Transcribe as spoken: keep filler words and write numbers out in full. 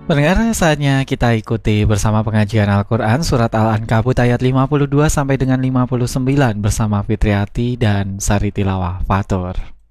Pendengar, saatnya kita ikuti bersama pengajian Al-Quran Surat Al-Ankabut ayat lima puluh dua sampai dengan lima puluh sembilan bersama Fitriati dan Sari Tilawah Fatur.